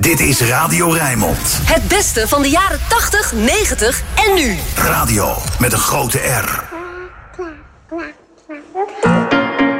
Dit is Radio Rijnmond. Het beste van de jaren 80, 90 en nu. Radio met een grote R.